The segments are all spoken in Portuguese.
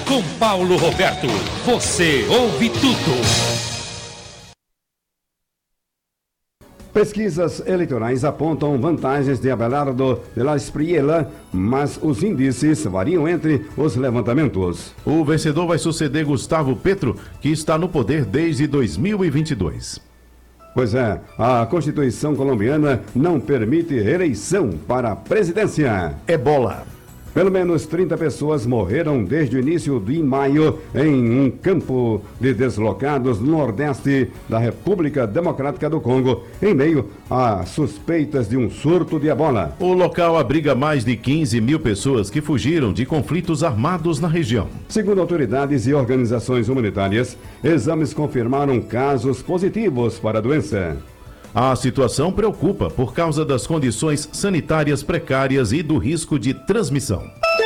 com Paulo Roberto. Você ouve tudo. Pesquisas eleitorais apontam vantagens de Abelardo de la Espriella, mas os índices variam entre os levantamentos. O vencedor vai suceder Gustavo Petro, que está no poder desde 2022. Pois é, a Constituição colombiana não permite reeleição para a presidência. É bola. Pelo menos 30 pessoas morreram desde o início de maio em um campo de deslocados no nordeste da República Democrática do Congo, em meio a suspeitas de um surto de ebola. O local abriga mais de 15 mil pessoas que fugiram de conflitos armados na região. Segundo autoridades e organizações humanitárias, exames confirmaram casos positivos para a doença. A situação preocupa por causa das condições sanitárias precárias e do risco de transmissão.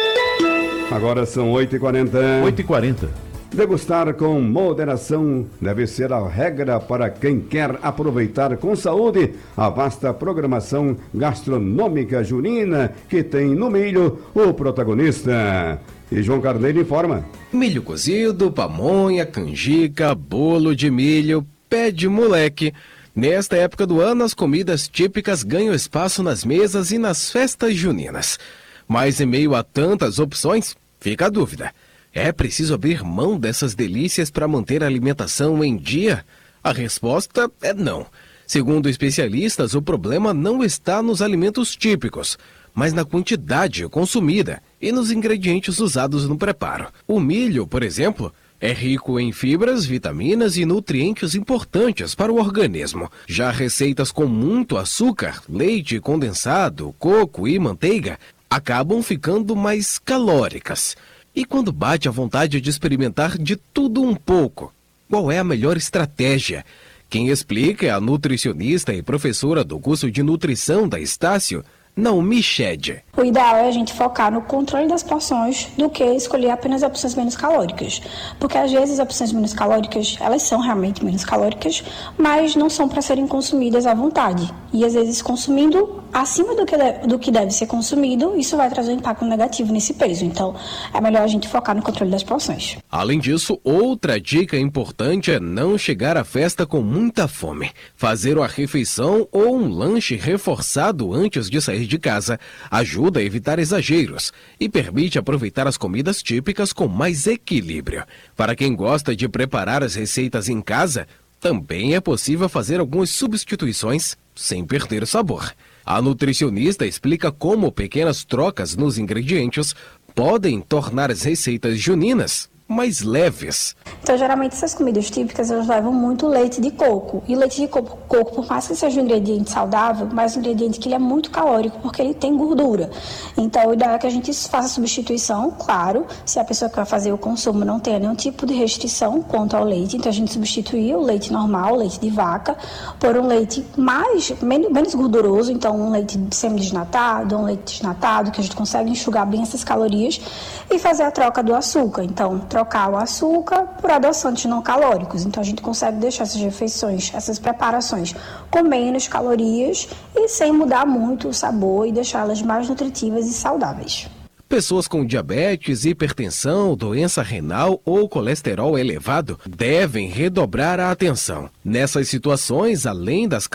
Agora são 8h40. 8h40. Degustar com moderação deve ser a regra para quem quer aproveitar com saúde a vasta programação gastronômica junina que tem no milho o protagonista. E João Carneiro informa. Milho cozido, pamonha, canjica, bolo de milho, pé de moleque. Nesta época do ano, as comidas típicas ganham espaço nas mesas e nas festas juninas. Mas em meio a tantas opções, fica a dúvida. É preciso abrir mão dessas delícias para manter a alimentação em dia? A resposta é não. Segundo especialistas, o problema não está nos alimentos típicos, mas na quantidade consumida e nos ingredientes usados no preparo. O milho, por exemplo, é rico em fibras, vitaminas e nutrientes importantes para o organismo. Já receitas com muito açúcar, leite condensado, coco e manteiga acabam ficando mais calóricas. E quando bate a vontade de experimentar de tudo um pouco, qual é a melhor estratégia? Quem explica é a nutricionista e professora do curso de nutrição da Estácio, Naomi Shed. O ideal é a gente focar no controle das porções do que escolher apenas opções menos calóricas. Porque às vezes as opções menos calóricas, elas são realmente menos calóricas, mas não são para serem consumidas à vontade. E às vezes consumindo acima do que deve ser consumido, isso vai trazer um impacto negativo nesse peso. Então é melhor a gente focar no controle das porções. Além disso, outra dica importante é não chegar à festa com muita fome. Fazer uma refeição ou um lanche reforçado antes de sair de casa ajuda a evitar exageros e permite aproveitar as comidas típicas com mais equilíbrio. Para quem gosta de preparar as receitas em casa, também é possível fazer algumas substituições sem perder o sabor. A nutricionista explica como pequenas trocas nos ingredientes podem tornar as receitas juninas mais leves. Então, geralmente, essas comidas típicas, elas levam muito leite de coco. E leite de coco, por mais que seja um ingrediente saudável, mas um ingrediente que ele é muito calórico, porque ele tem gordura. Então, o ideal é que a gente faça a substituição, claro, se a pessoa que vai fazer o consumo não tenha nenhum tipo de restrição quanto ao leite. Então, a gente substituir o leite normal, o leite de vaca, por um leite menos gorduroso. Então, um leite semidesnatado, um leite desnatado, que a gente consegue enxugar bem essas calorias e fazer a troca do açúcar. Então, trocar o açúcar por adoçantes não calóricos. Então, a gente consegue deixar essas refeições, essas preparações com menos calorias e sem mudar muito o sabor e deixá-las mais nutritivas e saudáveis. Pessoas com diabetes, hipertensão, doença renal ou colesterol elevado devem redobrar a atenção. Nessas situações, além das